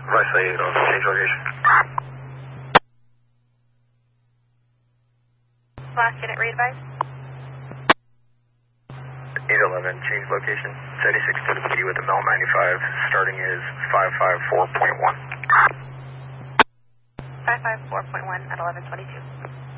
Varsity, change location. Last unit, readvise. 811, change location. 76 to the P with the Mel 95. Starting is 554.1. 554.1 at 1122.